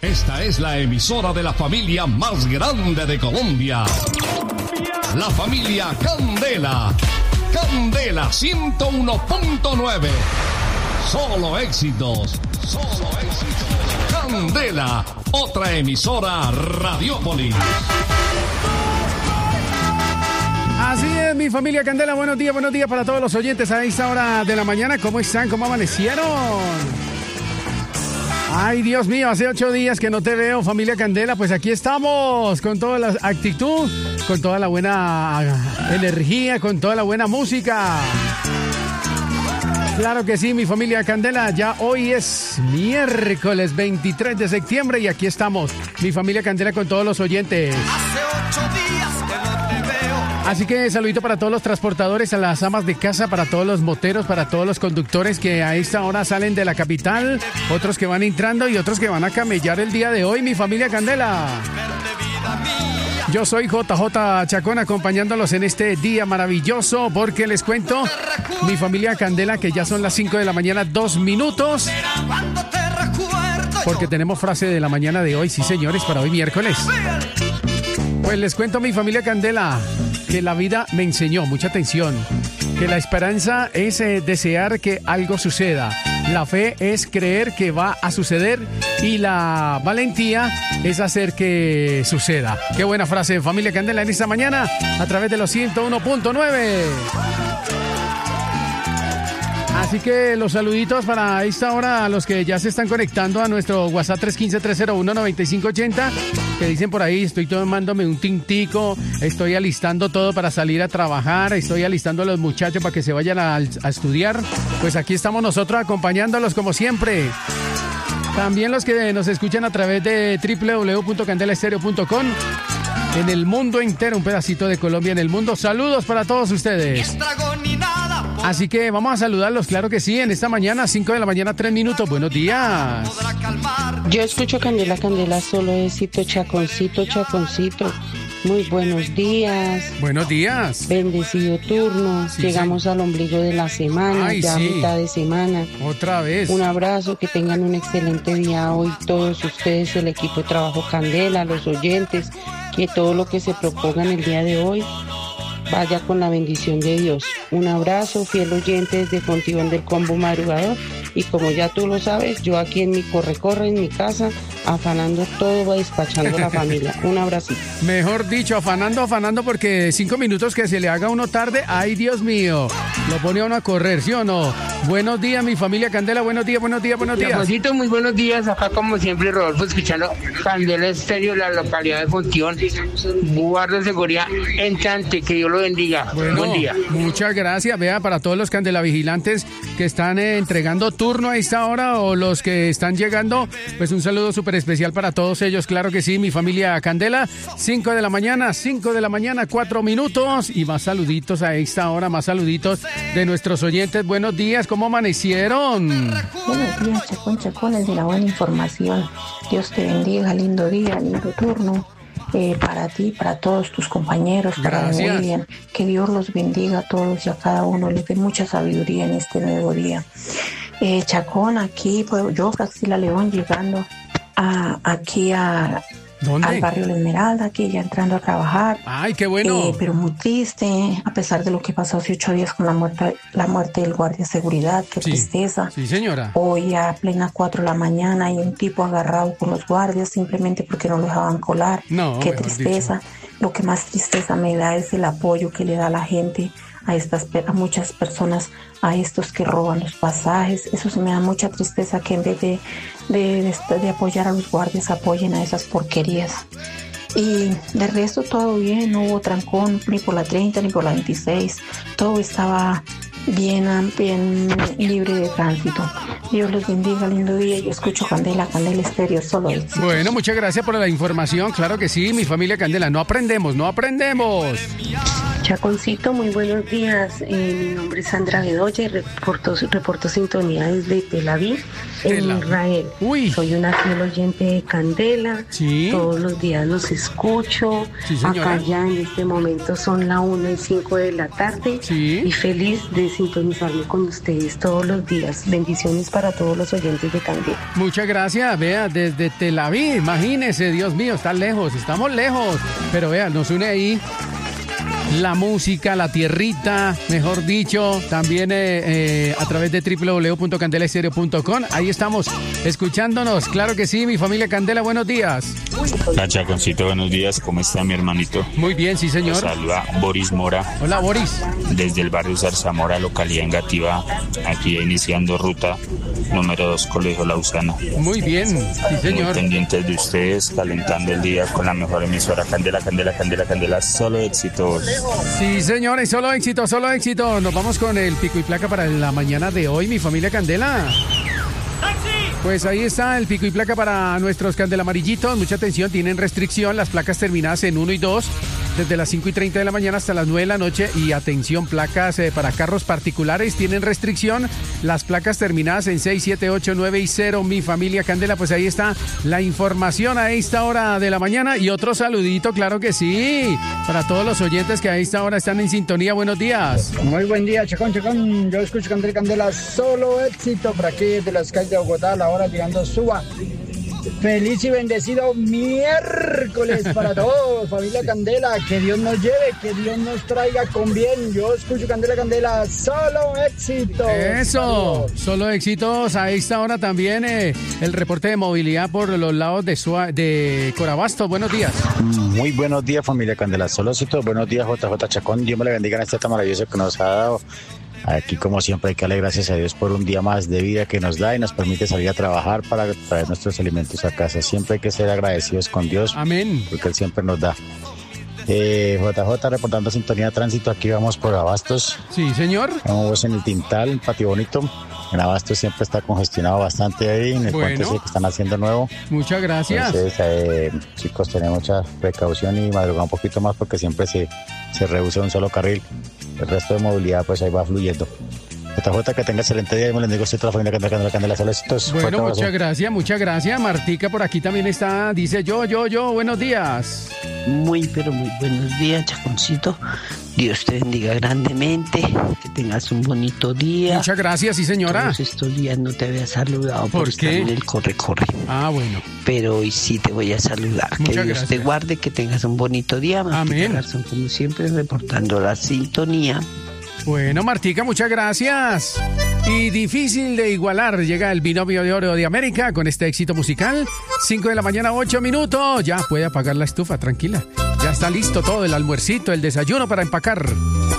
Esta es la emisora de la familia más grande de Colombia. La familia Candela. Candela 101.9. Solo éxitos. Solo éxitos. Candela, otra emisora Radiópolis. Así es, mi familia Candela. Buenos días para todos los oyentes a esta hora de la mañana. ¿Cómo están? ¿Cómo amanecieron? Ay, Dios mío, hace 8 días que no te veo, familia Candela. Pues aquí estamos, con toda la actitud, con toda la buena energía, con toda la buena música. Claro que sí, mi familia Candela. Ya hoy es miércoles 23 de septiembre y aquí estamos, mi familia Candela, con todos los oyentes. Hace 8 días que no te veo. Así que saludito para todos los transportadores, a las amas de casa, para todos los moteros, para todos los conductores que a esta hora salen de la capital, otros que van entrando y otros que van a camellar el día de hoy, mi familia Candela. Yo soy JJ Chacón, acompañándolos en este día maravilloso, porque les cuento, mi familia Candela, que ya son las 5 de la mañana, 2 minutos, porque tenemos frase de la mañana de hoy, sí señores, para hoy miércoles. Pues les cuento, mi familia Candela, que la vida me enseñó, mucha atención, que la esperanza es desear que algo suceda, la fe es creer que va a suceder y la valentía es hacer que suceda. Qué buena frase, familia Candela, en esta mañana a través de los 101.9. Así que los saluditos para esta hora a los que ya se están conectando a nuestro WhatsApp 315-301-9580, que dicen por ahí, estoy tomándome un tintico, estoy alistando todo para salir a trabajar, estoy alistando a los muchachos para que se vayan a estudiar. Pues aquí estamos nosotros acompañándolos como siempre. También los que nos escuchan a través de www.candelaestereo.com. En el mundo entero, un pedacito de Colombia en el mundo. Saludos para todos ustedes. Así que vamos a saludarlos, claro que sí, en esta mañana, 5 de la mañana, 3 minutos. Buenos días. Yo escucho Candela, Candela, solo éxito, chaconcito, chaconcito. Muy buenos días. Buenos días. Bendecido turno. Sí, llegamos sí. al ombligo de la semana, Ay, ya sí. mitad de semana. Otra vez. Un abrazo, que tengan un excelente día hoy todos ustedes, el equipo de trabajo Candela, los oyentes, que todo lo que se propongan el día de hoy vaya con la bendición de Dios. Un abrazo, fiel oyente desde Fontibón del Combo Madrugador. Y como ya tú lo sabes, yo aquí en mi corre-corre, en mi casa, afanando todo, va despachando a la familia. Un abracito. Mejor dicho, afanando, porque 5 minutos que se le haga a uno tarde, ay Dios mío, lo pone a uno a correr, ¿sí o no? Buenos días, mi familia Candela, buenos días. Chaconcito, muy buenos días. Acá como siempre, Rodolfo, escuchando Candela Estéreo, la localidad de Fontibón. Guardia de seguridad entrante, que Dios lo bendiga. Bueno, buen día. Muchas gracias. Vea, para todos los candelavigilantes que están entregando turno a esta hora o los que están llegando, pues un saludo súper especial para todos ellos. Claro que sí, mi familia Candela. 5 de la mañana, 4 minutos. Y más saluditos a esta hora, más saluditos de nuestros oyentes. Buenos días, ¿cómo amanecieron? Buenos días, Chacones de la buena información. Dios te bendiga, lindo día, lindo turno. Para ti, para todos tus compañeros, para William, que Dios los bendiga a todos y a cada uno, les dé mucha sabiduría en este nuevo día. Chacón, aquí, pues, yo, Fraxila León, llegando aquí al barrio La Esmeralda, aquí ya entrando a trabajar. ¡Ay, qué bueno! Pero muy triste, a pesar de lo que pasó hace 8 días con la muerte del guardia de seguridad, qué tristeza. Sí, señora. Hoy a plena 4 de la mañana hay un tipo agarrado con los guardias simplemente porque no lo dejaban colar. No, qué tristeza. Lo que más tristeza me da es el apoyo que le da la gente a muchas personas, a estos que roban los pasajes. Eso se me da mucha tristeza, que en vez de apoyar a los guardias, apoyen a esas porquerías. Y de resto todo bien, no hubo trancón ni por la 30 ni por la 26, todo estaba bien libre de tránsito. Dios los bendiga, lindo día. Yo escucho Candela Estéreo, solo éxitos. Bueno, muchas gracias por la información. Claro que sí, mi familia Candela, no aprendemos. Chaconcito, muy buenos días. Mi nombre es Sandra Bedoya y reporto sintonía desde Tel Aviv, en Israel. Uy. Soy una fiel oyente de Candela. Sí. Todos los días los escucho. Sí, señora. Acá ya en este momento son las 1:05 de la tarde. Sí. Y feliz de sintonizarme con ustedes todos los días. Bendiciones para todos los oyentes de Candela. Muchas gracias, vea, desde Tel Aviv, imagínese, Dios mío, está lejos, estamos lejos, pero vea, nos une ahí la música, la tierrita, mejor dicho, también a través de www.candelaestereo.com. Ahí estamos escuchándonos, claro que sí, mi familia Candela, buenos días. Hola Chaconcito, buenos días, ¿cómo está mi hermanito? Muy bien, sí señor. Saluda Boris Mora. Hola Boris. Desde el barrio Zarzamora, localidad Engativá, aquí iniciando ruta número 2, Colegio Lausana. Muy bien, sí señor. Muy pendientes de ustedes, calentando el día con la mejor emisora, Candela, Candela, Candela, Candela, solo éxitos. Sí señores, solo éxito, solo éxito. Nos vamos con el pico y placa para la mañana de hoy, mi familia Candela. Pues ahí está el pico y placa para nuestros Candela amarillitos. Mucha atención, tienen restricción las placas terminadas en 1 y 2 desde las 5:30 de la mañana hasta las 9 de la noche. Y atención, placas para carros particulares tienen restricción las placas terminadas en 6, 7, 8, 9 y 0. Mi familia Candela, pues ahí está la información a esta hora de la mañana. Y otro saludito, claro que sí, para todos los oyentes que a esta hora están en sintonía. Buenos días. Muy buen día, Chacón. Yo escucho Candela, Candela, solo éxito por aquí de las calles de Bogotá, a la hora llegando a Suba. Feliz y bendecido miércoles para todos, familia Candela. Que Dios nos lleve, que Dios nos traiga con bien. Yo escucho Candela, Candela, solo éxito. Eso, solo éxitos. A esta hora también el reporte de movilidad por los lados de Corabasto. Buenos días. Muy buenos días, familia Candela, solo éxito. Buenos días, JJ Chacón. Dios me le bendiga en este tan maravilloso que nos ha dado. Aquí, como siempre, hay que darle gracias a Dios por un día más de vida que nos da y nos permite salir a trabajar para traer nuestros alimentos a casa. Siempre hay que ser agradecidos con Dios. Amén. Porque Él siempre nos da. JJ reportando sintonía de tránsito. Aquí vamos por Abastos. Sí, señor. Vamos en el Tintal, en Patio Bonito. En Abastos siempre está congestionado bastante ahí. En el puente que están haciendo nuevo. Muchas gracias. Entonces, chicos, tenemos mucha precaución y madrugar un poquito más porque siempre se reduce un solo carril. El resto de movilidad, pues ahí va fluyendo. JJ, que tenga excelente día y me lo digo a toda la familia Candela, solo éxitos. Bueno, muchas gracias. Martica por aquí también está, dice yo, buenos días. Muy, pero muy buenos días, Chaconcito. Dios te bendiga grandemente, que tengas un bonito día. Muchas gracias, sí señora. Todos estos días no te había saludado por estar en el corre. Ah, bueno. Pero hoy sí te voy a saludar. Muchas que Dios gracias. te guarde, que tengas un bonito día. Amén. Garzón, como siempre, reportando la sintonía. Bueno, Martica, muchas gracias. Y difícil de igualar, llega el binomio de oro de América con este éxito musical. 5 de la mañana, 8 minutos. Ya puede apagar la estufa, tranquila. Ya está listo todo, el almuercito, el desayuno para empacar.